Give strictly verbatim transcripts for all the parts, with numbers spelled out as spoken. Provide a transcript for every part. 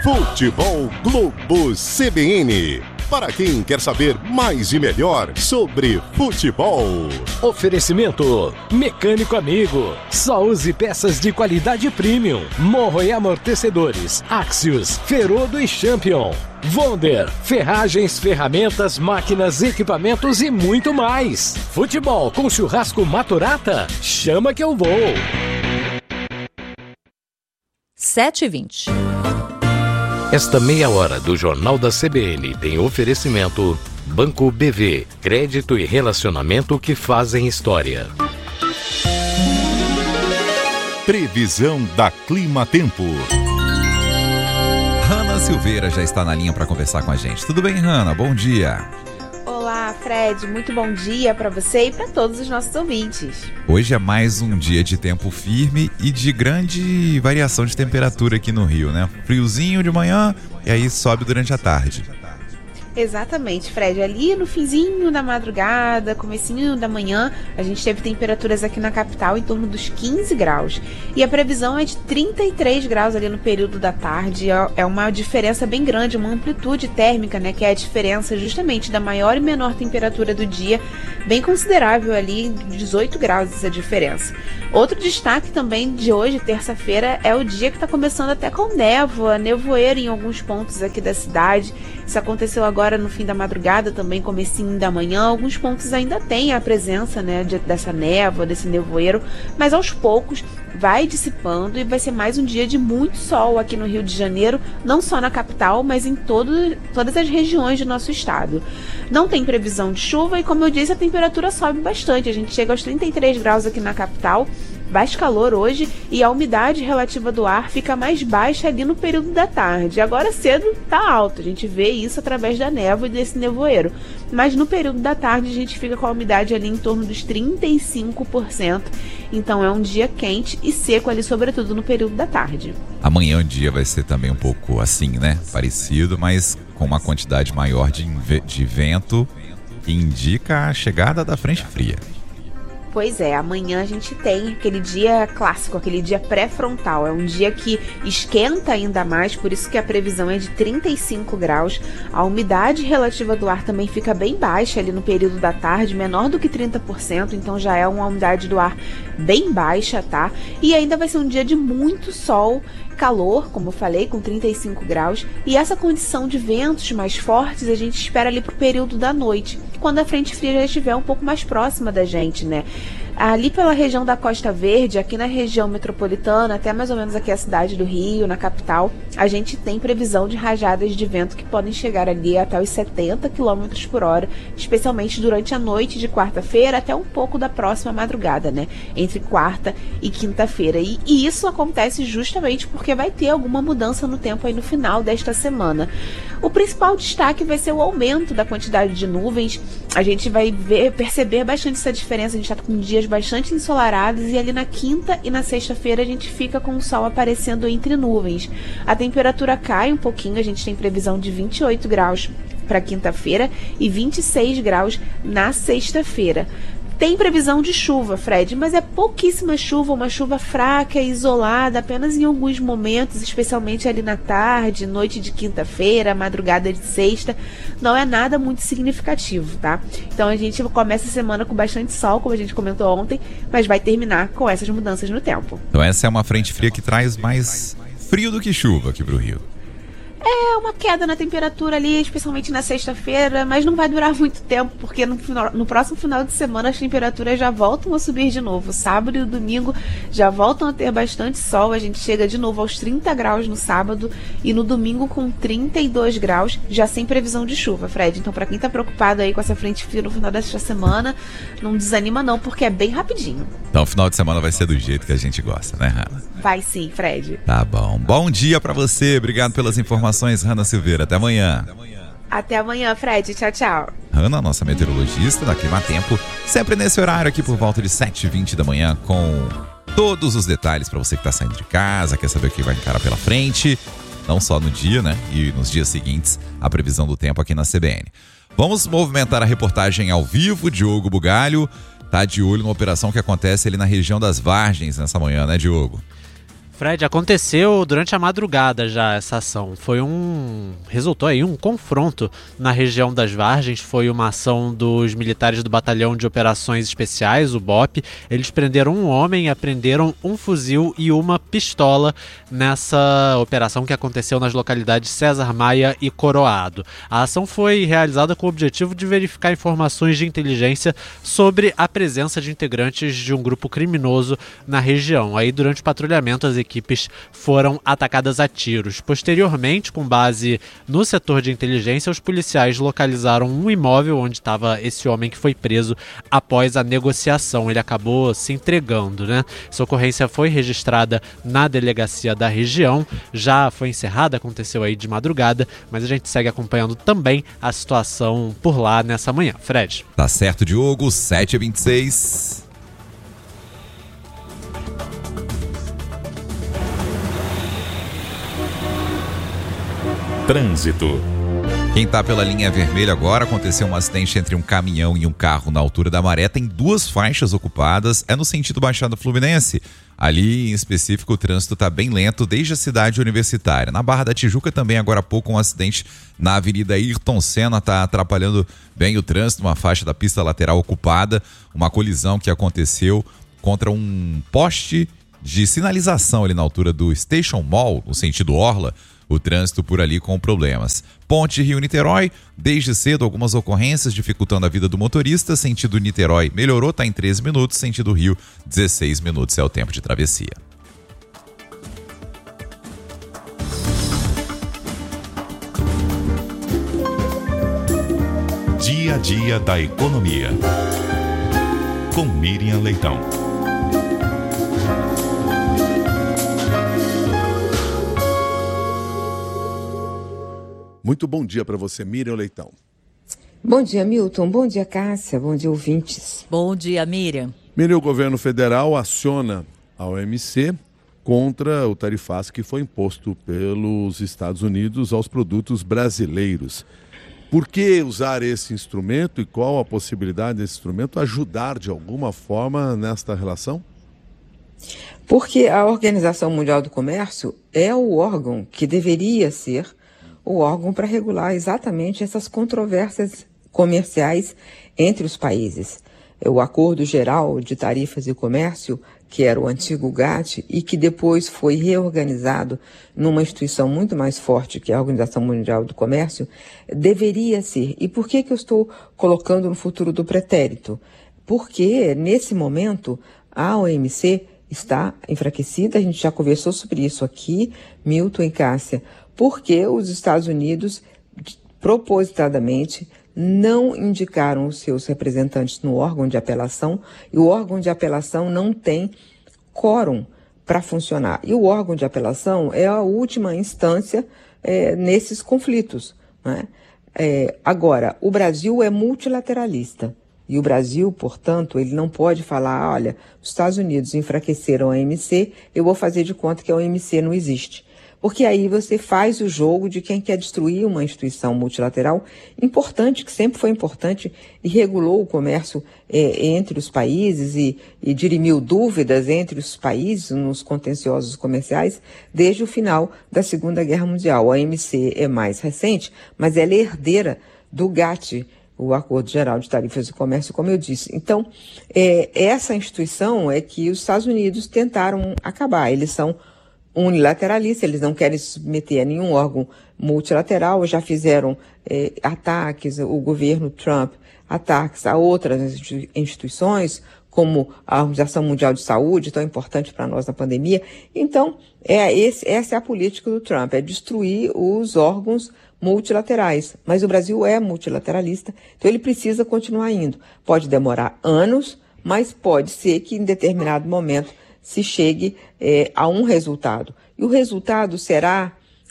Futebol Globo C B N. Para quem quer saber mais e melhor sobre futebol. Oferecimento Mecânico Amigo. Só use peças de qualidade premium. Morro e amortecedores. Axios, Ferodo e Champion. Wonder, ferragens, ferramentas, máquinas, equipamentos e muito mais. Futebol com churrasco Maturata? Chama que eu vou. sete e vinte. Esta meia hora do Jornal da C B N tem oferecimento Banco B V, crédito e relacionamento que fazem história. Previsão da Clima Tempo. Hanna Silveira já está na linha para conversar com a gente. Tudo bem, Hanna? Bom dia. Olá, Fred. Muito bom dia para você e para todos os nossos ouvintes. Hoje é mais um dia de tempo firme e de grande variação de temperatura aqui no Rio, né? Friozinho de manhã e aí sobe durante a tarde. Exatamente, Fred. Ali no finzinho da madrugada, comecinho da manhã, a gente teve temperaturas aqui na capital em torno dos quinze graus. E a previsão é de trinta e três graus ali no período da tarde. É uma diferença bem grande, uma amplitude térmica, né? Que é a diferença justamente da maior e menor temperatura do dia, bem considerável ali, dezoito graus essa diferença. Outro destaque também de hoje, terça-feira, é o dia que está começando até com névoa, nevoeiro em alguns pontos aqui da cidade. Isso aconteceu agora no fim da madrugada, também comecinho da manhã. Alguns pontos ainda tem a presença, né, de, dessa névoa, desse nevoeiro, mas aos poucos vai dissipando e vai ser mais um dia de muito sol aqui no Rio de Janeiro, não só na capital, mas em todo, todas as regiões do nosso estado. Não tem previsão de chuva e, como eu disse, a temperatura sobe bastante. A gente chega aos trinta e três graus aqui na capital. Faz calor hoje e a umidade relativa do ar fica mais baixa ali no período da tarde. Agora cedo tá alto, a gente vê isso através da névoa e desse nevoeiro. Mas no período da tarde a gente fica com a umidade ali em torno dos trinta e cinco por cento. Então é um dia quente e seco ali, sobretudo no período da tarde. Amanhã o dia vai ser também um pouco assim, né? Parecido, mas com uma quantidade maior de, de vento que indica a chegada da frente fria. Pois é, amanhã a gente tem aquele dia clássico, aquele dia pré-frontal. É um dia que esquenta ainda mais, por isso que a previsão é de trinta e cinco graus. A umidade relativa do ar também fica bem baixa ali no período da tarde, menor do que trinta por cento, então já é uma umidade do ar bem baixa, tá? E ainda vai ser um dia de muito sol, calor, como eu falei, com trinta e cinco graus. E essa condição de ventos mais fortes a gente espera ali pro período da noite, quando a frente fria já estiver um pouco mais próxima da gente, né? Ali pela região da Costa Verde, aqui na região metropolitana, até mais ou menos aqui a cidade do Rio, na capital, a gente tem previsão de rajadas de vento que podem chegar ali até os setenta quilômetros por hora, especialmente durante a noite de quarta-feira até um pouco da próxima madrugada, né? Entre quarta e quinta-feira. E, e isso acontece justamente porque vai ter alguma mudança no tempo aí no final desta semana. O principal destaque vai ser o aumento da quantidade de nuvens. A gente vai ver, perceber bastante essa diferença. A gente está com dias bastante ensolarados e ali na quinta e na sexta-feira a gente fica com o sol aparecendo entre nuvens. A temperatura cai um pouquinho, a gente tem previsão de vinte e oito graus para quinta-feira e vinte e seis graus na sexta-feira. Tem previsão de chuva, Fred, mas é pouquíssima chuva, uma chuva fraca e isolada, apenas em alguns momentos, especialmente ali na tarde, noite de quinta-feira, madrugada de sexta. Não é nada muito significativo, tá? Então a gente começa a semana com bastante sol, como a gente comentou ontem, mas vai terminar com essas mudanças no tempo. Então essa é uma frente fria que traz mais frio do que chuva aqui pro Rio. É uma queda na temperatura ali, especialmente na sexta-feira, mas não vai durar muito tempo, porque no, final, no próximo final de semana as temperaturas já voltam a subir de novo. Sábado e domingo já voltam a ter bastante sol, a gente chega de novo aos trinta graus no sábado e no domingo com trinta e dois graus, já sem previsão de chuva, Fred. Então, para quem tá preocupado aí com essa frente fria no final desta semana, não desanima não, porque é bem rapidinho. Então o final de semana vai ser do jeito que a gente gosta, né, Hanna? Vai sim, Fred. Tá bom. Bom dia pra você. Obrigado pelas informações, Hanna Silveira. Até amanhã. Até amanhã, Fred. Tchau, tchau. Hanna, nossa meteorologista da Clima Tempo, sempre nesse horário aqui por volta de sete e vinte da manhã, com todos os detalhes pra você que tá saindo de casa, quer saber o que vai encarar pela frente, não só no dia, né? E nos dias seguintes, a previsão do tempo aqui na C B N. Vamos movimentar a reportagem ao vivo. Diogo Bugalho tá de olho na operação que acontece ali na região das Vargens nessa manhã, né, Diogo? Fred, aconteceu durante a madrugada já essa ação. Foi um... Resultou aí um confronto na região das Vargens. Foi uma ação dos militares do Batalhão de Operações Especiais, o B O P. Eles prenderam um homem, apreenderam um fuzil e uma pistola nessa operação que aconteceu nas localidades César Maia e Coroado. A ação foi realizada com o objetivo de verificar informações de inteligência sobre a presença de integrantes de um grupo criminoso na região. Aí, durante o patrulhamento, as equipes foram atacadas a tiros. Posteriormente, com base no setor de inteligência, os policiais localizaram um imóvel onde estava esse homem que foi preso após a negociação. Ele acabou se entregando, né? Essa ocorrência foi registrada na delegacia da região, já foi encerrada, aconteceu aí de madrugada, mas a gente segue acompanhando também a situação por lá nessa manhã. Fred. Tá certo, Diogo, sete e vinte e seis. Trânsito. Quem tá pela linha vermelha agora, aconteceu um acidente entre um caminhão e um carro na altura da Maré, tem duas faixas ocupadas, é no sentido Baixada Fluminense. Ali, em específico, o trânsito tá bem lento desde a cidade universitária. Na Barra da Tijuca também, agora há pouco, um acidente na Avenida Ayrton Senna tá atrapalhando bem o trânsito, uma faixa da pista lateral ocupada, uma colisão que aconteceu contra um poste de sinalização ali na altura do Station Mall, no sentido Orla. O trânsito por ali com problemas. Ponte Rio-Niterói, desde cedo algumas ocorrências dificultando a vida do motorista. Sentido Niterói melhorou, está em treze minutos. Sentido Rio, dezesseis minutos é o tempo de travessia. Dia a dia da economia. Com Miriam Leitão. Muito bom dia para você, Miriam Leitão. Bom dia, Milton. Bom dia, Cássia. Bom dia, ouvintes. Bom dia, Miriam. Miriam, o governo federal aciona a O M C contra o tarifaço que foi imposto pelos Estados Unidos aos produtos brasileiros. Por que usar esse instrumento e qual a possibilidade desse instrumento ajudar de alguma forma nesta relação? Porque a Organização Mundial do Comércio é o órgão que deveria ser o órgão para regular exatamente essas controvérsias comerciais entre os países. O Acordo Geral de Tarifas e Comércio, que era o antigo GATT e que depois foi reorganizado numa instituição muito mais forte, que é a Organização Mundial do Comércio, deveria ser. E por que que eu estou colocando no futuro do pretérito? Porque, nesse momento, a O M C está enfraquecida, a gente já conversou sobre isso aqui, Milton e Cássia, porque os Estados Unidos, propositadamente, não indicaram os seus representantes no órgão de apelação, e o órgão de apelação não tem quórum para funcionar. E o órgão de apelação é a última instância é, nesses conflitos, né? É, agora, o Brasil é multilateralista, e o Brasil, portanto, ele não pode falar, olha, os Estados Unidos enfraqueceram a O M C, eu vou fazer de conta que a O M C não existe. Porque aí você faz o jogo de quem quer destruir uma instituição multilateral importante, que sempre foi importante e regulou o comércio é, entre os países e, e dirimiu dúvidas entre os países nos contenciosos comerciais desde o final da Segunda Guerra Mundial. A O M C é mais recente, mas ela é herdeira do GATT, o Acordo Geral de Tarifas e Comércio, como eu disse. Então, é, essa instituição é que os Estados Unidos tentaram acabar. Eles são unilateralistas, eles não querem se submeter a nenhum órgão multilateral, já fizeram eh, ataques, o governo Trump, ataques a outras instituições, como a Organização Mundial de Saúde, tão importante para nós na pandemia. Então, é esse, essa é a política do Trump, é destruir os órgãos multilaterais. Mas o Brasil é multilateralista, então ele precisa continuar indo. Pode demorar anos, mas pode ser que em determinado momento se chegue é, a um resultado. E o resultado será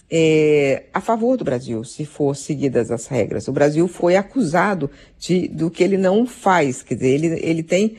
é, a favor do Brasil, se for seguidas as regras. O Brasil foi acusado de, do que ele não faz, quer dizer, ele, ele tem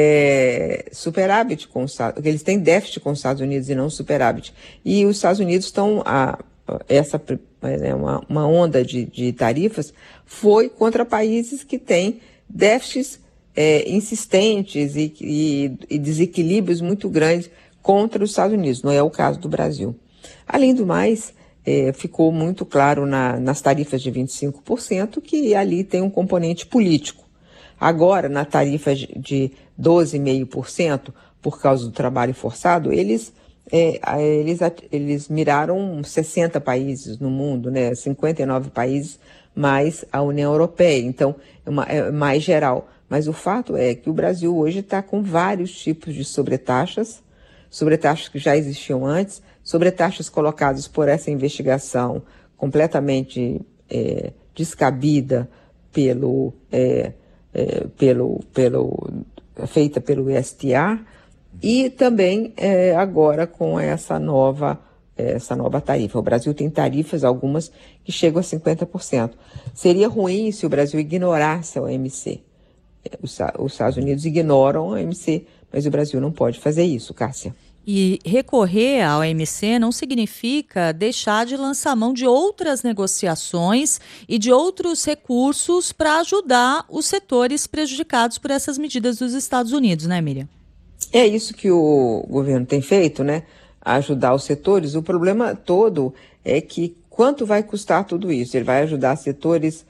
é, superávit com os Estados, eles têm déficit com os Estados Unidos e não superávit. E os Estados Unidos estão, a, essa é, uma, uma onda de, de tarifas foi contra países que têm déficits É, insistentes e, e, e desequilíbrios muito grandes contra os Estados Unidos, não é o caso do Brasil. Além do mais, é, ficou muito claro na, nas tarifas de vinte e cinco por cento que ali tem um componente político. Agora, na tarifa de doze vírgula cinco por cento, por causa do trabalho forçado, eles, é, eles, eles miraram sessenta países no mundo, né? cinquenta e nove países, mais a União Europeia. Então, é, uma, é mais geral. Mas o fato é que o Brasil hoje está com vários tipos de sobretaxas, sobretaxas que já existiam antes, sobretaxas colocadas por essa investigação completamente é, descabida pelo, é, é, pelo, pelo, feita pelo I S T A, e também é, agora com essa nova, essa nova tarifa. O Brasil tem tarifas, algumas, que chegam a cinquenta por cento. Seria ruim se o Brasil ignorasse a O M C. Os, os Estados Unidos ignoram a O M C, mas o Brasil não pode fazer isso, Cássia. E recorrer à O M C não significa deixar de lançar mão de outras negociações e de outros recursos para ajudar os setores prejudicados por essas medidas dos Estados Unidos, né, Miriam? É isso que o governo tem feito, né? Ajudar os setores. O problema todo é que quanto vai custar tudo isso? Ele vai ajudar setores,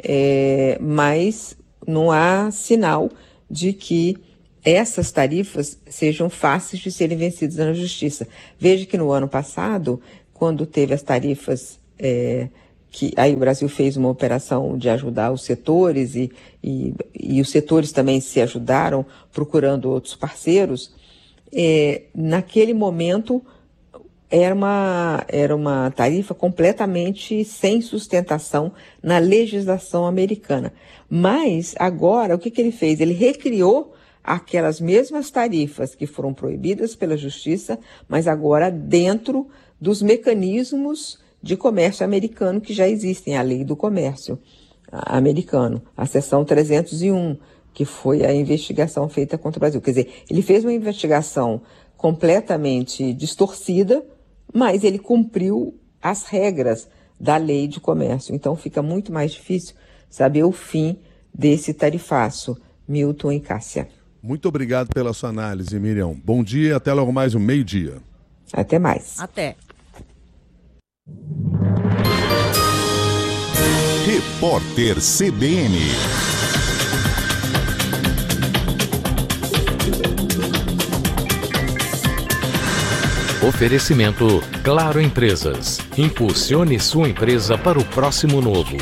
é, mas não há sinal de que essas tarifas sejam fáceis de serem vencidas na justiça. Veja que no ano passado, quando teve as tarifas, é, que aí o Brasil fez uma operação de ajudar os setores e, e, e os setores também se ajudaram procurando outros parceiros, é, naquele momento era uma, era uma tarifa completamente sem sustentação na legislação americana. Mas agora, o que, que ele fez? Ele recriou aquelas mesmas tarifas que foram proibidas pela justiça, mas agora dentro dos mecanismos de comércio americano que já existem, a lei do comércio americano, a seção trezentos e um, que foi a investigação feita contra o Brasil. Quer dizer, ele fez uma investigação completamente distorcida, mas ele cumpriu as regras da lei de comércio. Então fica muito mais difícil saber o fim desse tarifaço. Milton e Cássia. Muito obrigado pela sua análise, Miriam. Bom dia, até logo mais um meio-dia. Até mais. Até. Repórter C B N. Oferecimento Claro Empresas. Impulsione sua empresa para o próximo novo.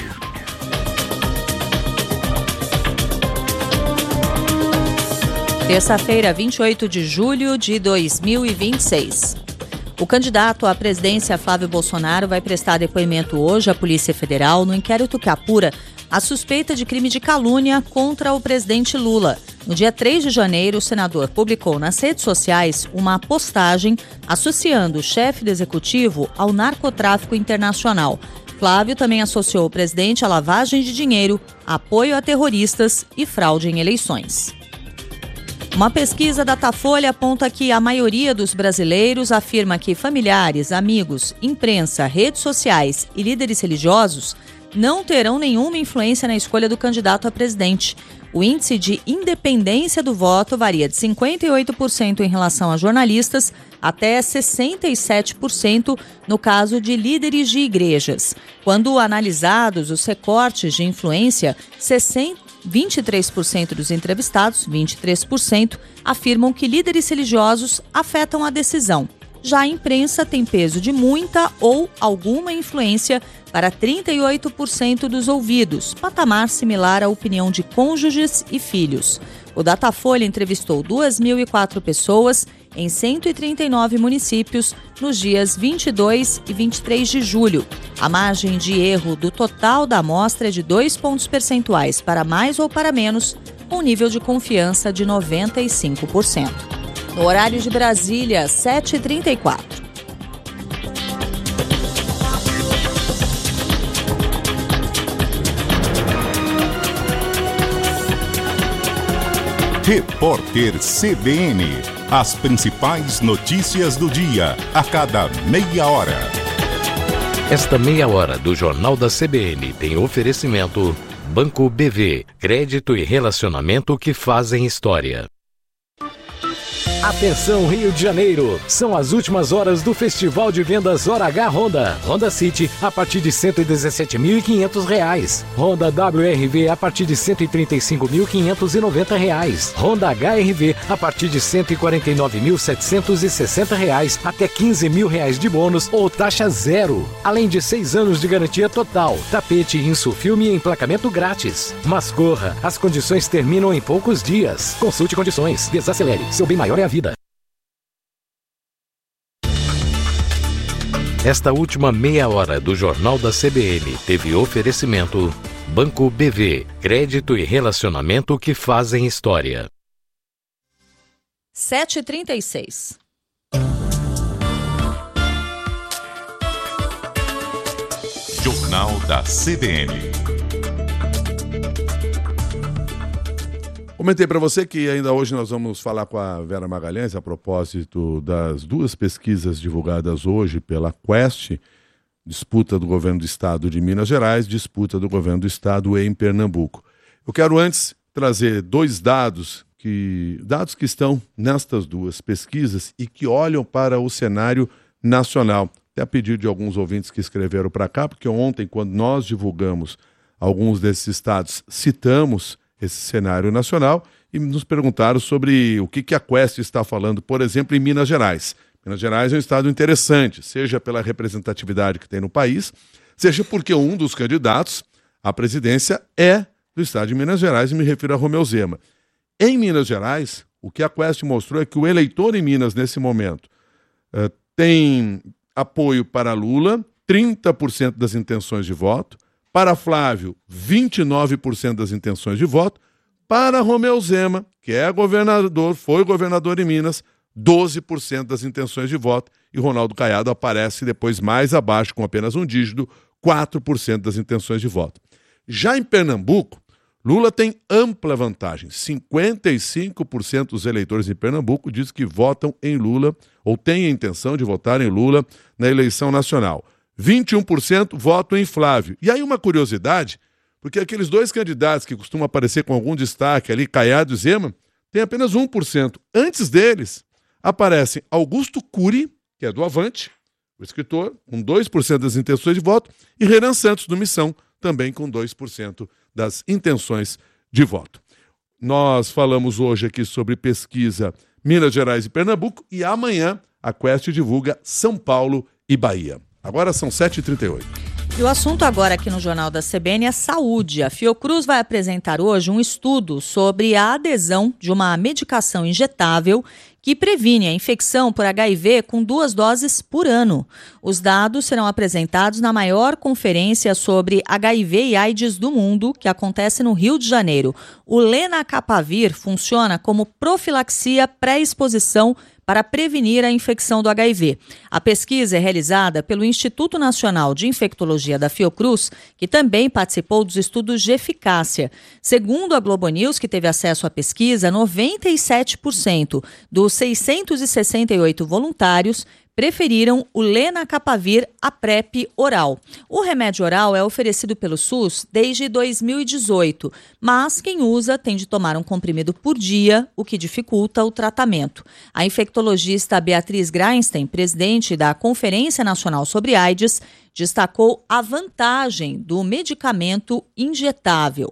Terça-feira, vinte e oito de julho de dois mil e vinte e seis. O candidato à presidência Flávio Bolsonaro vai prestar depoimento hoje à Polícia Federal no inquérito que apura a suspeita de crime de calúnia contra o presidente Lula. No dia três de janeiro, o senador publicou nas redes sociais uma postagem associando o chefe do executivo ao narcotráfico internacional. Flávio também associou o presidente à lavagem de dinheiro, apoio a terroristas e fraude em eleições. Uma pesquisa Datafolha aponta que a maioria dos brasileiros afirma que familiares, amigos, imprensa, redes sociais e líderes religiosos não terão nenhuma influência na escolha do candidato a presidente. O índice de independência do voto varia de cinquenta e oito por cento em relação a jornalistas até sessenta e sete por cento no caso de líderes de igrejas. Quando analisados os recortes de influência, vinte e três por cento dos entrevistados, vinte e três por cento, afirmam que líderes religiosos afetam a decisão. Já a imprensa tem peso de muita ou alguma influência para trinta e oito por cento dos ouvidos, patamar similar à opinião de cônjuges e filhos. O Datafolha entrevistou duas mil e quatro pessoas em cento e trinta e nove municípios nos dias vinte e dois e vinte e três de julho. A margem de erro do total da amostra é de dois pontos percentuais para mais ou para menos, com nível de confiança de noventa e cinco por cento. No horário de Brasília, sete e trinta e quatro. Repórter C B N. As principais notícias do dia, a cada meia hora. Esta meia hora do Jornal da C B N tem oferecimento Banco B V, crédito e relacionamento que fazem história. Atenção Rio de Janeiro, são as últimas horas do Festival de Vendas Hora H Honda. Honda City a partir de cento e dezessete mil e quinhentos reais. Honda W R V a partir de cento e trinta e cinco mil quinhentos e noventa reais. Honda H R V a partir de cento e quarenta e nove mil setecentos e sessenta reais até quinze mil reais de bônus ou taxa zero. Além de seis anos de garantia total, tapete, insufilme e emplacamento grátis. Mas corra, as condições terminam em poucos dias. Consulte condições, desacelere, seu bem maior é a vida. Esta última meia hora do Jornal da C B N teve oferecimento Banco B V, crédito e relacionamento que fazem história. sete e trinta e seis. Jornal da C B N. Comentei para você que ainda hoje nós vamos falar com a Vera Magalhães a propósito das duas pesquisas divulgadas hoje pela Quest, disputa do governo do estado de Minas Gerais, disputa do governo do estado em Pernambuco. Eu quero antes trazer dois dados que, dados que estão nestas duas pesquisas e que olham para o cenário nacional. Até a pedido de alguns ouvintes que escreveram para cá, porque ontem, quando nós divulgamos alguns desses estados, citamos esse cenário nacional e nos perguntaram sobre o que, que a Quest está falando, por exemplo, em Minas Gerais. Minas Gerais é um estado interessante, seja pela representatividade que tem no país, seja porque um dos candidatos à presidência é do estado de Minas Gerais, e me refiro a Romeu Zema. Em Minas Gerais, o que a Quest mostrou é que o eleitor em Minas, nesse momento, uh, tem apoio para Lula, trinta por cento das intenções de voto, para Flávio, vinte e nove por cento das intenções de voto, para Romeu Zema, que é governador, foi governador em Minas, doze por cento das intenções de voto, e Ronaldo Caiado aparece depois mais abaixo, com apenas um dígito, quatro por cento das intenções de voto. Já em Pernambuco, Lula tem ampla vantagem. cinquenta e cinco por cento dos eleitores em Pernambuco diz que votam em Lula, ou têm a intenção de votar em Lula na eleição nacional. vinte e um por cento votam em Flávio. E aí uma curiosidade, porque aqueles dois candidatos que costumam aparecer com algum destaque ali, Caiado e Zema, tem apenas um por cento. Antes deles, aparecem Augusto Cury, que é do Avante, o escritor, com dois por cento das intenções de voto, e Renan Santos, do Missão, também com dois por cento das intenções de voto. Nós falamos hoje aqui sobre pesquisa Minas Gerais e Pernambuco, e amanhã a Quest divulga São Paulo e Bahia. Agora são sete e trinta e oito. E o assunto agora aqui no Jornal da C B N é saúde. A Fiocruz vai apresentar hoje um estudo sobre a adesão de uma medicação injetável que previne a infecção por H I V com duas doses por ano. Os dados serão apresentados na maior conferência sobre H I V e AIDS do mundo, que acontece no Rio de Janeiro. O lenacapavir funciona como profilaxia pré-exposição para prevenir a infecção do H I V. A pesquisa é realizada pelo Instituto Nacional de Infectologia da Fiocruz, que também participou dos estudos de eficácia. Segundo a Globo News, que teve acesso à pesquisa, noventa e sete por cento dos seiscentos e sessenta e oito voluntários preferiram o lenacapavir à PrEP oral. O remédio oral é oferecido pelo SUS desde dois mil e dezoito, mas quem usa tem de tomar um comprimido por dia, o que dificulta o tratamento. A infectologista Beatriz Greinstein, presidente da Conferência Nacional sobre AIDS, destacou a vantagem do medicamento injetável.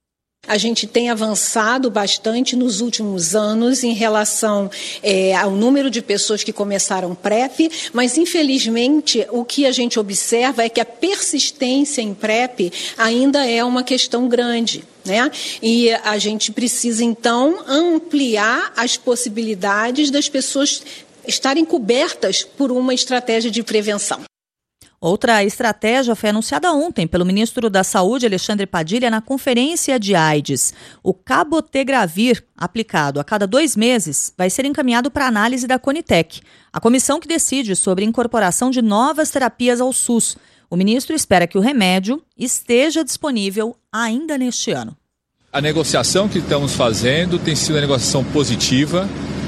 A gente tem avançado bastante nos últimos anos em relação é, ao número de pessoas que começaram PrEP, mas infelizmente o que a gente observa é que a persistência em PrEP ainda é uma questão grande, né? E a gente precisa então ampliar as possibilidades das pessoas estarem cobertas por uma estratégia de prevenção. Outra estratégia foi anunciada ontem pelo ministro da Saúde, Alexandre Padilha, na conferência de AIDS. O cabotegravir, aplicado a cada dois meses, vai ser encaminhado para análise da Conitec, a comissão que decide sobre a incorporação de novas terapias ao SUS. O ministro espera que o remédio esteja disponível ainda neste ano. A negociação que estamos fazendo tem sido uma negociação positiva,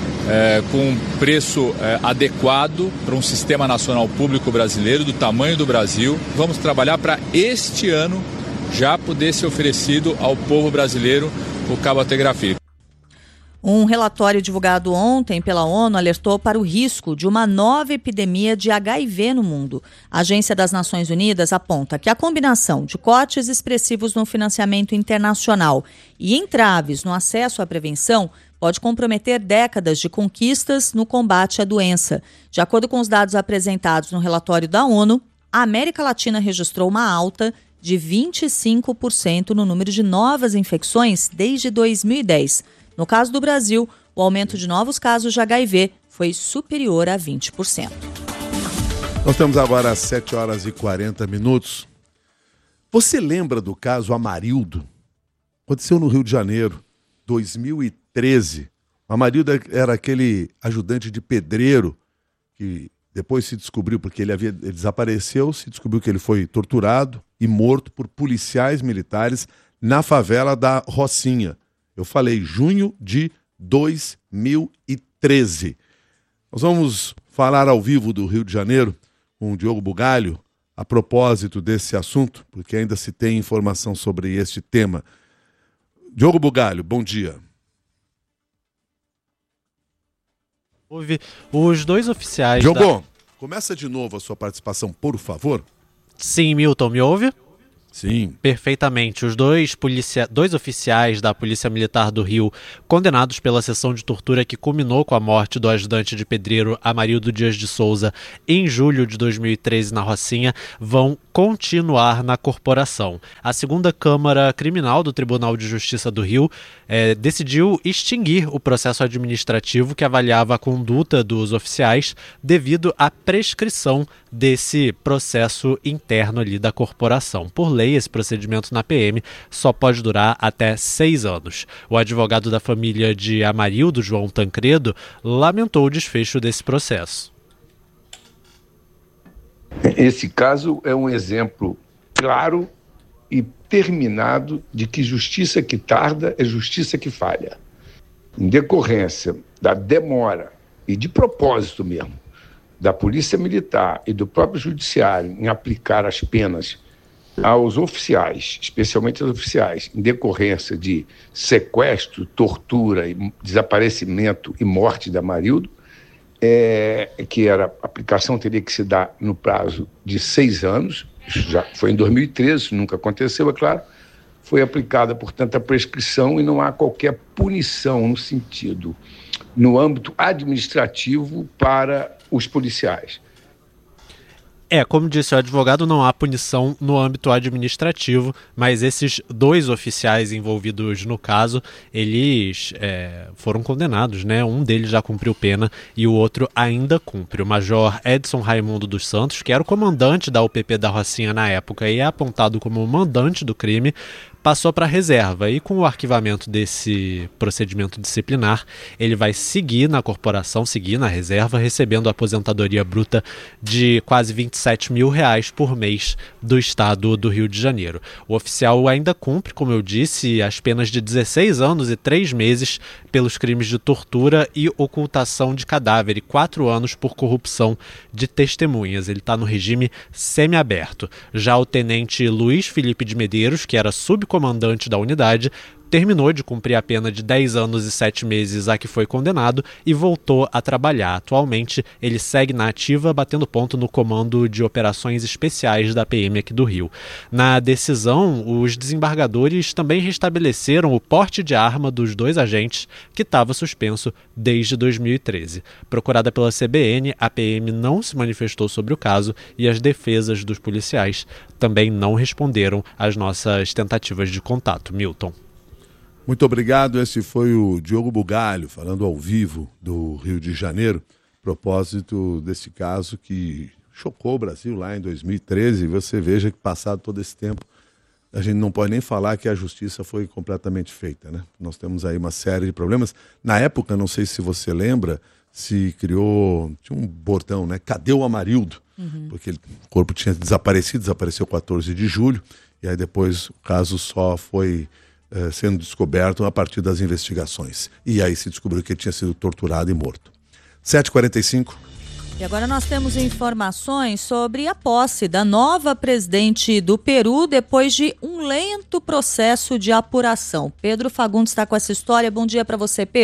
É, com um preço é, adequado para um sistema nacional público brasileiro do tamanho do Brasil. Vamos trabalhar para este ano já poder ser oferecido ao povo brasileiro o cabotegravir. Um relatório divulgado ontem pela ONU alertou para o risco de uma nova epidemia de H I V no mundo. A Agência das Nações Unidas aponta que a combinação de cortes expressivos no financiamento internacional e entraves no acesso à prevenção pode comprometer décadas de conquistas no combate à doença. De acordo com os dados apresentados no relatório da ONU, a América Latina registrou uma alta de vinte e cinco por cento no número de novas infecções desde dois mil e dez. No caso do Brasil, o aumento de novos casos de H I V foi superior a vinte por cento. Nós estamos agora às sete horas e quarenta minutos. Você lembra do caso Amarildo? Aconteceu no Rio de Janeiro, dois mil e treze. Amarildo era aquele ajudante de pedreiro que depois se descobriu, porque ele, havia, ele desapareceu, se descobriu que ele foi torturado e morto por policiais militares na favela da Rocinha. Eu falei junho de dois mil e treze. Nós vamos falar ao vivo do Rio de Janeiro com o Diogo Bugalho a propósito desse assunto, porque ainda se tem informação sobre este tema. Diogo Bugalho, bom dia. Houve os dois oficiais... Diogo, da... começa de novo a sua participação, por favor. Sim, Milton, me ouve? Sim. Perfeitamente. Os dois, policia... dois oficiais da Polícia Militar do Rio, condenados pela sessão de tortura que culminou com a morte do ajudante de pedreiro Amarildo Dias de Souza em julho de dois mil e treze na Rocinha, vão continuar na corporação. A segunda Câmara Criminal do Tribunal de Justiça do Rio eh, decidiu extinguir o processo administrativo que avaliava a conduta dos oficiais devido à prescrição desse processo interno ali da corporação. Por lei, esse procedimento na P M só pode durar até seis anos. O advogado da família de Amarildo, João Tancredo, lamentou o desfecho desse processo. Esse caso é um exemplo claro e terminado de que justiça que tarda é justiça que falha. Em decorrência da demora e de propósito mesmo da Polícia Militar e do próprio Judiciário em aplicar as penas aos oficiais, especialmente aos oficiais, em decorrência de sequestro, tortura, desaparecimento e morte da Amarildo, é, que era, a aplicação teria que se dar no prazo de seis anos, isso já foi em dois mil e treze, isso nunca aconteceu, é claro, foi aplicada, portanto, a prescrição e não há qualquer punição no sentido, no âmbito administrativo para os policiais. É, como disse o advogado, não há punição no âmbito administrativo, mas esses dois oficiais envolvidos no caso, eles é, foram condenados, né? Um deles já cumpriu pena e o outro ainda cumpre. O major Edson Raimundo dos Santos, que era o comandante da U P P da Rocinha na época e é apontado como o mandante do crime, passou para a reserva e com o arquivamento desse procedimento disciplinar, ele vai seguir na corporação, seguir na reserva, recebendo a aposentadoria bruta de quase vinte e sete mil reais por mês do estado do Rio de Janeiro. O oficial ainda cumpre, como eu disse, as penas de dezesseis anos e três meses pelos crimes de tortura e ocultação de cadáver e quatro anos por corrupção de testemunhas. Ele está no regime semiaberto. Já o tenente Luiz Felipe de Medeiros, que era subcomandante comandante da unidade, terminou de cumprir a pena de dez anos e sete meses a que foi condenado e voltou a trabalhar. Atualmente, ele segue na ativa, batendo ponto no comando de operações especiais da P M aqui do Rio. Na decisão, os desembargadores também restabeleceram o porte de arma dos dois agentes, que estava suspenso desde dois mil e treze. Procurada pela C B N, a P M não se manifestou sobre o caso e as defesas dos policiais também não responderam às nossas tentativas de contato. Milton. Muito obrigado. Esse foi o Diogo Bugalho, falando ao vivo do Rio de Janeiro, a propósito desse caso que chocou o Brasil lá em dois mil e treze. Você veja que, passado todo esse tempo, a gente não pode nem falar que a justiça foi completamente feita, né? Nós temos aí uma série de problemas. Na época, não sei se você lembra, se criou, tinha um bordão, né? Cadê o Amarildo? Uhum. Porque ele, o corpo tinha desaparecido, desapareceu quatorze de julho, e aí depois o caso só foi eh, sendo descoberto a partir das investigações. E aí se descobriu que ele tinha sido torturado e morto. sete e quarenta e cinco. E agora nós temos informações sobre a posse da nova presidente do Peru depois de um lento processo de apuração. Pedro Fagundes está com essa história. Bom dia para você, Pedro.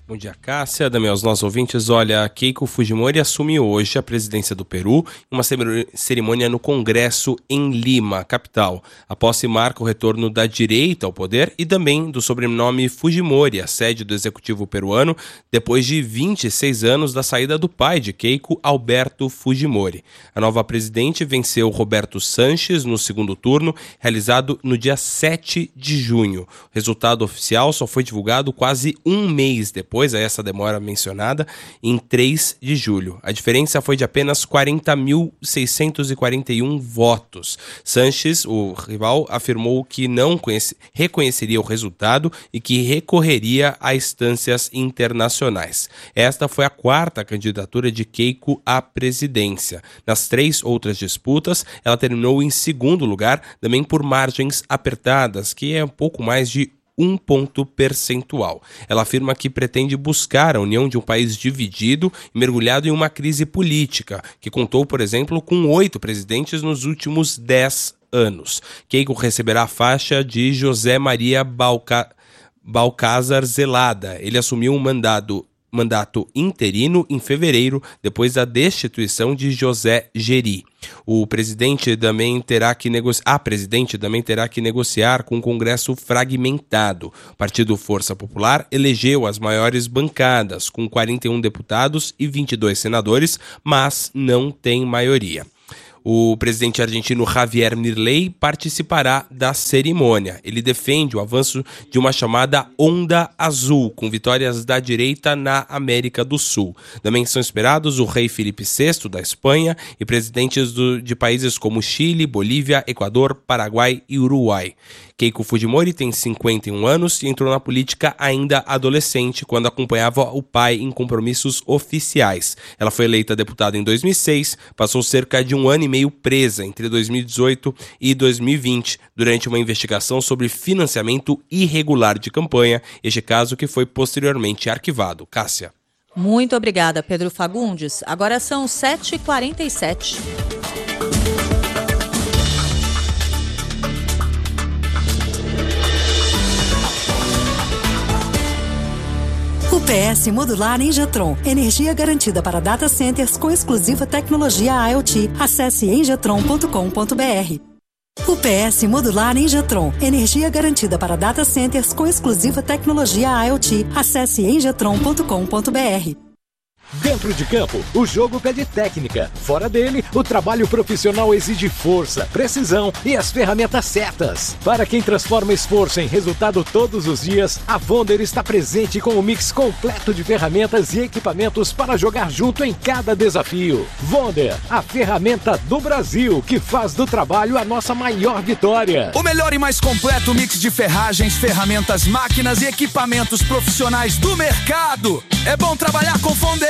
Bom dia, Cássia. Também aos nossos ouvintes. Olha, Keiko Fujimori assume hoje a presidência do Peru em uma cerimônia no Congresso em Lima, capital. A posse marca o retorno da direita ao poder e também do sobrenome Fujimori, a sede do executivo peruano, depois de vinte e seis anos da saída do pai de Keiko, Alberto Fujimori. A nova presidente venceu Roberto Sanches no segundo turno, realizado no dia sete de junho. O resultado oficial só foi divulgado quase um mês depois. Depois a essa demora mencionada, em três de julho. A diferença foi de apenas quarenta mil seiscentos e quarenta e um votos. Sanches, o rival, afirmou que não conhece, reconheceria o resultado e que recorreria a instâncias internacionais. Esta foi a quarta candidatura de Keiko à presidência. Nas três outras disputas, ela terminou em segundo lugar, também por margens apertadas, que é um pouco mais de um ponto percentual. Ela afirma que pretende buscar a união de um país dividido e mergulhado em uma crise política, que contou, por exemplo, com oito presidentes nos últimos dez anos. Keiko receberá a faixa de José Maria Balca... Balcázar Zelada. Ele assumiu um mandato mandato interino em fevereiro, depois da destituição de José Geri. O presidente também terá que negociar, a presidente também terá que negociar com o Congresso fragmentado. O Partido Força Popular elegeu as maiores bancadas, com quarenta e um deputados e vinte e dois senadores, mas não tem maioria. O presidente argentino Javier Milei participará da cerimônia. Ele defende o avanço de uma chamada Onda Azul, com vitórias da direita na América do Sul. Também são esperados o rei Felipe sexto, da Espanha, e presidentes do, de países como Chile, Bolívia, Equador, Paraguai e Uruguai. Keiko Fujimori tem cinquenta e um anos e entrou na política ainda adolescente, quando acompanhava o pai em compromissos oficiais. Ela foi eleita deputada em dois mil e seis, passou cerca de um ano e meio presa entre dois mil e dezoito e dois mil e vinte, durante uma investigação sobre financiamento irregular de campanha, este caso que foi posteriormente arquivado. Cássia. Muito obrigada, Pedro Fagundes. Agora são sete e quarenta e sete. U P S Modular Engetron. Energia garantida para data centers com exclusiva tecnologia IoT. Acesse engetron ponto com ponto br. U P S Modular Engetron. Energia garantida para data centers com exclusiva tecnologia IoT. Acesse engetron ponto com ponto br. Dentro de campo, o jogo pede técnica. Fora dele, o trabalho profissional exige força, precisão e as ferramentas certas. Para quem transforma esforço em resultado todos os dias, a Vonder está presente com um mix completo de ferramentas e equipamentos para jogar junto em cada desafio. Vonder, a ferramenta do Brasil que faz do trabalho a nossa maior vitória. O melhor e mais completo mix de ferragens, ferramentas, máquinas e equipamentos profissionais do mercado. É bom trabalhar com Vonder.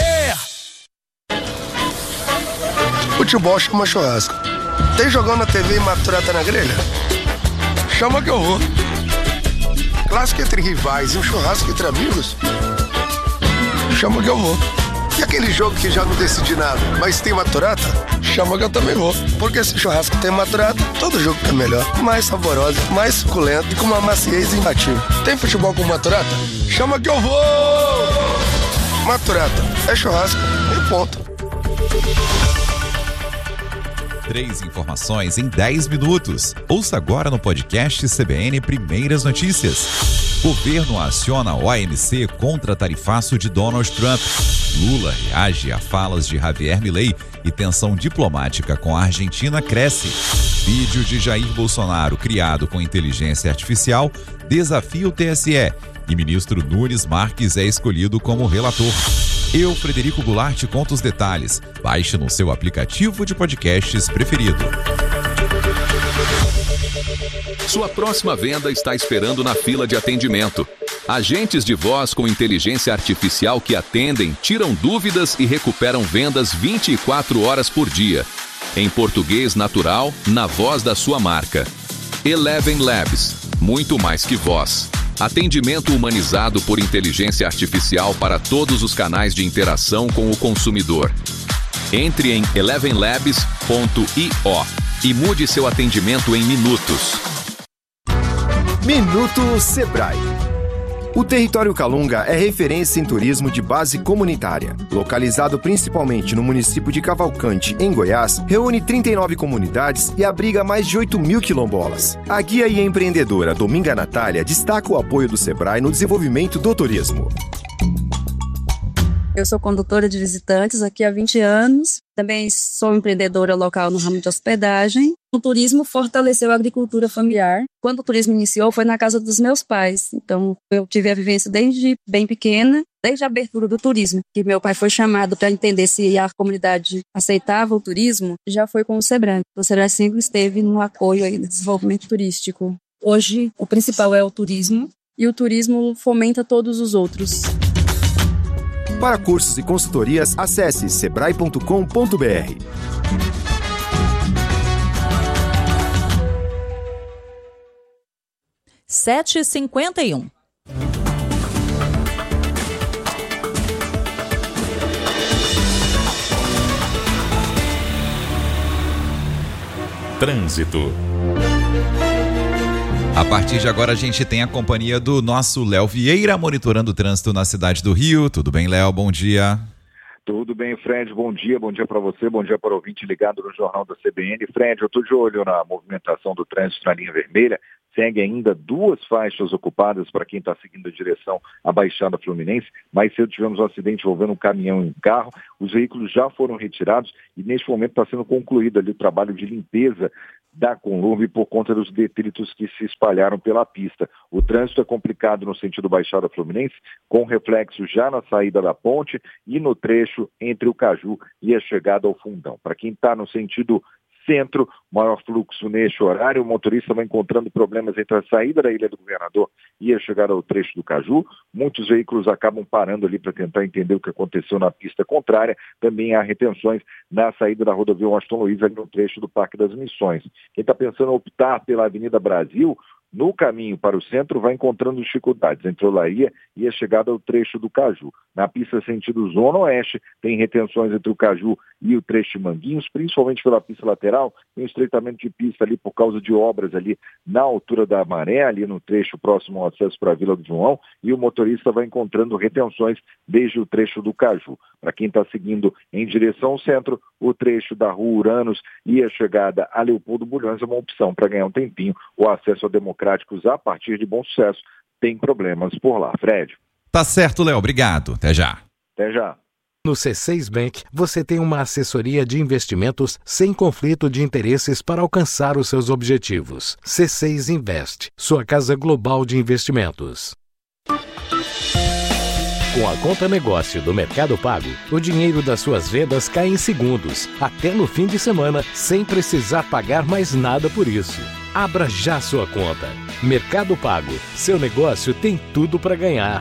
Futebol chama churrasco. Tem jogão na T V e maturata na grelha? Chama que eu vou. Clássico entre rivais e um churrasco entre amigos? Chama que eu vou. E aquele jogo que já não decidi nada, mas tem maturata? Chama que eu também vou. Porque se churrasco tem maturata, todo jogo é melhor. Mais saboroso, mais suculento e com uma maciez imbatível. Tem futebol com maturata? Chama que eu vou! Maturata, é churrasco e ponto. Três informações em dez minutos. Ouça agora no podcast C B N Primeiras Notícias. Governo aciona O M C contra tarifaço de Donald Trump. Lula reage a falas de Javier Milei e tensão diplomática com a Argentina cresce. Vídeo de Jair Bolsonaro criado com inteligência artificial desafia o T S E e ministro Nunes Marques é escolhido como relator. Eu, Frederico Goulart, te conto os detalhes. Baixe no seu aplicativo de podcasts preferido. Sua próxima venda está esperando na fila de atendimento. Agentes de voz com inteligência artificial que atendem, tiram dúvidas e recuperam vendas vinte e quatro horas por dia. Em português natural, na voz da sua marca. Eleven Labs. Muito mais que voz. Atendimento humanizado por inteligência artificial para todos os canais de interação com o consumidor. Entre em eleven labs ponto i o e mude seu atendimento em minutos. Minuto Sebrae. O Território Calunga é referência em turismo de base comunitária. Localizado principalmente no município de Cavalcante, em Goiás, reúne trinta e nove comunidades e abriga mais de oito mil quilombolas. A guia e empreendedora Dominga Natália destaca o apoio do Sebrae no desenvolvimento do turismo. Eu sou condutora de visitantes aqui há vinte anos. Também sou empreendedora local no ramo de hospedagem. O turismo fortaleceu a agricultura familiar. Quando o turismo iniciou, foi na casa dos meus pais. Então, eu tive a vivência desde bem pequena, desde a abertura do turismo, que meu pai foi chamado para entender se a comunidade aceitava o turismo, já foi com o Sebrae. O Sebrae sempre esteve no apoio aí do desenvolvimento turístico. Hoje, o principal é o turismo, e o turismo fomenta todos os outros. Para cursos e consultorias, acesse sebrae ponto com ponto b r. sete e cinquenta e um. Trânsito. A partir de agora a gente tem a companhia do nosso Léo Vieira monitorando o trânsito na cidade do Rio. Tudo bem, Léo? Bom dia. Tudo bem, Fred. Bom dia. Bom dia para você. Bom dia para o ouvinte ligado no Jornal da C B N. Fred, eu estou de olho na movimentação do trânsito na linha vermelha. Segue ainda duas faixas ocupadas para quem está seguindo a direção à Baixada Fluminense. Mais cedo tivemos um acidente envolvendo um caminhão e um carro. Os veículos já foram retirados e neste momento está sendo concluído ali o trabalho de limpeza da Conlurb por conta dos detritos que se espalharam pela pista. O trânsito é complicado no sentido Baixada Fluminense, com reflexo já na saída da ponte e no trecho entre o Caju e a chegada ao Fundão. Para quem está no sentido centro, maior fluxo neste horário, o motorista vai encontrando problemas entre a saída da Ilha do Governador e a chegada ao trecho do Caju. Muitos veículos acabam parando ali para tentar entender o que aconteceu na pista contrária. Também há retenções na saída da rodovia Washington Luiz, ali no trecho do Parque das Missões. Quem está pensando em optar pela Avenida Brasil, no caminho para o centro, vai encontrando dificuldades entre Olaria e a chegada ao trecho do Caju. Na pista sentido Zona Oeste, tem retenções entre o Caju e o trecho de Manguinhos, principalmente pela pista lateral, tem um estreitamento de pista ali por causa de obras ali na altura da Maré, ali no trecho próximo ao acesso para a Vila do João, e o motorista vai encontrando retenções desde o trecho do Caju. Para quem está seguindo em direção ao centro, o trecho da Rua Uranos e a chegada a Leopoldo Bulhões é uma opção para ganhar um tempinho. O acesso a Democráticos a partir de Bom Sucesso tem problemas por lá. Fred. Tá certo, Léo. Obrigado. Até já. Até já. No C seis Bank, você tem uma assessoria de investimentos sem conflito de interesses para alcançar os seus objetivos. C seis Invest, sua casa global de investimentos. Com a conta negócio do Mercado Pago, o dinheiro das suas vendas cai em segundos, até no fim de semana, sem precisar pagar mais nada por isso. Abra já sua conta. Mercado Pago, seu negócio tem tudo para ganhar.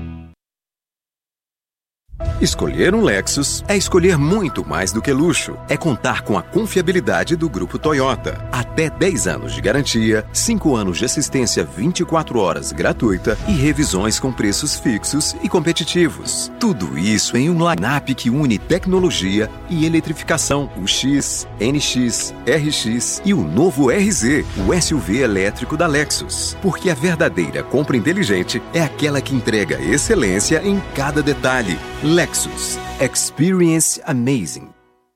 Escolher um Lexus é escolher muito mais do que luxo. É contar com a confiabilidade do Grupo Toyota. Até dez anos de garantia, cinco anos de assistência vinte e quatro horas gratuita e revisões com preços fixos e competitivos. Tudo isso em um line-up que une tecnologia e eletrificação. O X, N X, R X e o novo R Z, o S U V elétrico da Lexus. Porque a verdadeira compra inteligente é aquela que entrega excelência em cada detalhe. Lexus. Experience amazing.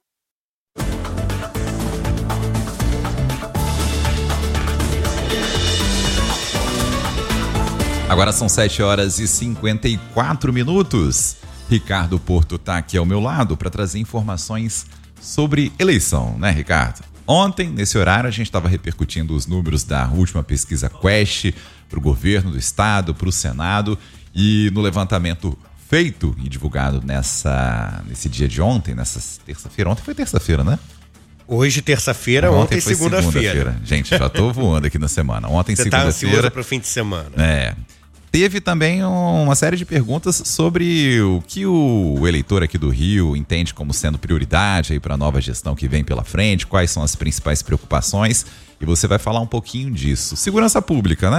Agora são sete horas e cinquenta e quatro minutos. Ricardo Porto está aqui ao meu lado para trazer informações sobre eleição, né, Ricardo? Ontem, nesse horário, a gente estava repercutindo os números da última pesquisa Quest para o governo do estado, para o Senado, e no levantamento feito e divulgado nessa, nesse dia de ontem, nessa terça-feira. Ontem foi terça-feira, né? Hoje, terça-feira, ontem, ontem segunda-feira. Segunda Gente, já tô voando aqui na semana. Ontem, Você segunda-feira. Você tá ansioso pro fim de semana. É. Teve também uma série de perguntas sobre o que o eleitor aqui do Rio entende como sendo prioridade aí para a nova gestão que vem pela frente, quais são as principais preocupações, e você vai falar um pouquinho disso. Segurança pública, né?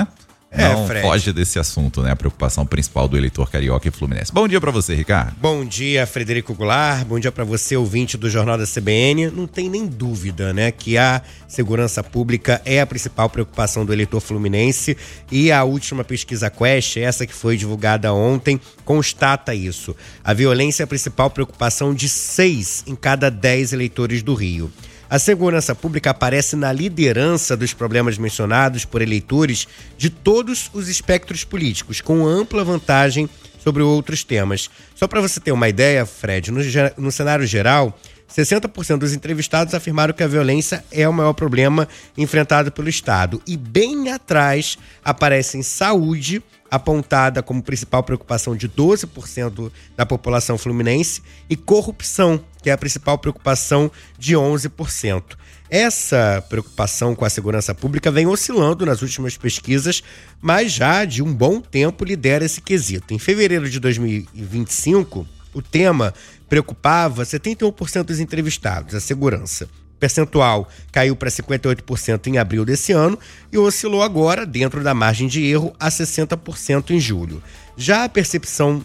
não Fred. foge desse assunto, né? A preocupação principal do eleitor carioca e fluminense. Bom dia pra você, Ricardo. Bom dia, Frederico Goulart. Bom dia pra você, ouvinte do Jornal da C B N. Não tem nem dúvida, né, que a segurança pública é a principal preocupação do eleitor fluminense e a última pesquisa Quest, essa que foi divulgada ontem, constata isso. A violência é a principal preocupação de seis em cada dez eleitores do Rio. A segurança pública aparece na liderança dos problemas mencionados por eleitores de todos os espectros políticos, com ampla vantagem sobre outros temas. Só para você ter uma ideia, Fred, no, no cenário geral, sessenta por cento dos entrevistados afirmaram que a violência é o maior problema enfrentado pelo Estado. E bem atrás aparecem saúde, apontada como principal preocupação de doze por cento da população fluminense, e corrupção, que é a principal preocupação de onze por cento. Essa preocupação com a segurança pública vem oscilando nas últimas pesquisas, mas já de um bom tempo lidera esse quesito. Em fevereiro de dois mil e vinte e cinco, o tema preocupava setenta e um por cento dos entrevistados, a segurança. O percentual caiu para cinquenta e oito por cento em abril desse ano e oscilou agora, dentro da margem de erro, a sessenta por cento em julho. Já a percepção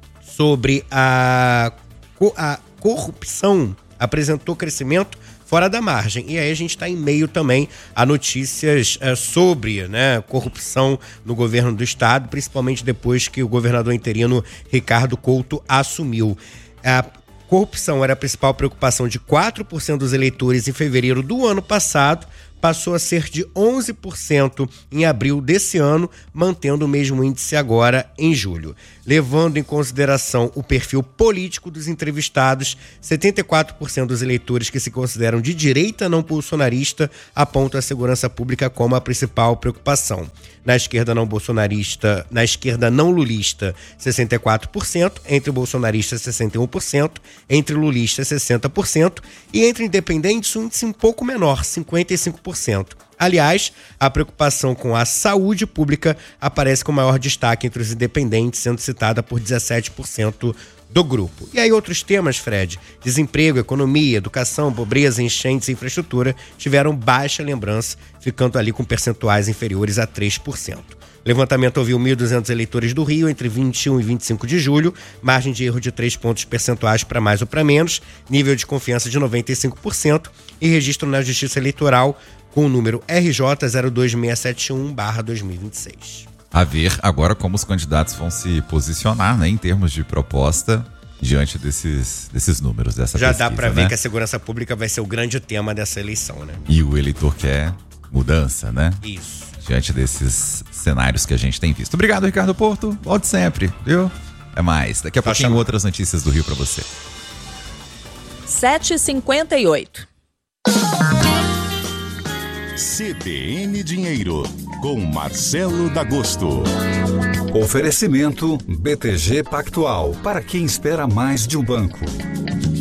sobre a, a corrupção apresentou crescimento fora da margem. E aí a gente está em meio também a notícias é, sobre né, corrupção no governo do estado, principalmente depois que o governador interino Ricardo Couto assumiu. A corrupção era a principal preocupação de quatro por cento dos eleitores em fevereiro do ano passado, passou a ser de onze por cento em abril desse ano, mantendo o mesmo índice agora em julho. Levando em consideração o perfil político dos entrevistados, setenta e quatro por cento dos eleitores que se consideram de direita não bolsonarista apontam a segurança pública como a principal preocupação. Na esquerda não bolsonarista, na esquerda não lulista, sessenta e quatro por cento, entre bolsonaristas sessenta e um por cento, entre lulistas sessenta por cento e entre independentes um índice um pouco menor, cinquenta e cinco por cento. Aliás, a preocupação com a saúde pública aparece com maior destaque entre os independentes, sendo citada por dezessete por cento do grupo. E aí outros temas, Fred, desemprego, economia, educação, pobreza, enchentes e infraestrutura tiveram baixa lembrança, ficando ali com percentuais inferiores a três por cento. O levantamento ouviu mil e duzentos eleitores do Rio entre vinte e um e vinte e cinco de julho, margem de erro de três pontos percentuais para mais ou para menos, nível de confiança de noventa e cinco por cento e registro na Justiça Eleitoral com o número R J zero dois seis sete um barra dois mil e vinte e seis. A ver agora como os candidatos vão se posicionar, né, em termos de proposta diante desses, desses números, dessa Já pesquisa, dá para né? ver que a segurança pública vai ser o grande tema dessa eleição, né? E o eleitor quer mudança, né? Isso. Diante desses cenários que a gente tem visto. Obrigado, Ricardo Porto. Volte sempre, viu? É mais. Daqui a Só pouquinho chamar. outras notícias do Rio para você. sete e cinquenta e oito. C B N Dinheiro, com Marcelo D'Agosto. Oferecimento B T G Pactual, para quem espera mais de um banco.